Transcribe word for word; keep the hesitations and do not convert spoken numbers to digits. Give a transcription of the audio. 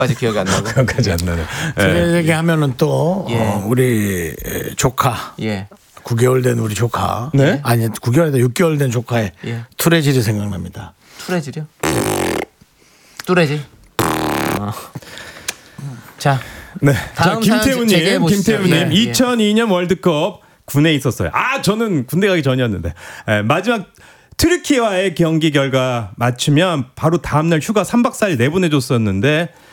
까지 기억이 안 나고. 그것까지 안 나네. 예. 얘기하면은 또 예. 어, 우리 조카. 예. 구 개월 된 우리 조카. 네? 아니 구 개월 된 육 개월 된 조카의 예. 투레질이 생각납니다. 투레질이요? 뚜레질. 어. 자, 네. 자, 다음 사연 김태우님, 제기해 보시죠. 김태우님, 예, 예. 이천이 년 월드컵 군에 있었어요. 아, 저는 군대 가기 전이었는데 에, 마지막 트르키와의 경기 결과 맞추면 바로 다음날 휴가 삼 박 사 일 내보내줬었는데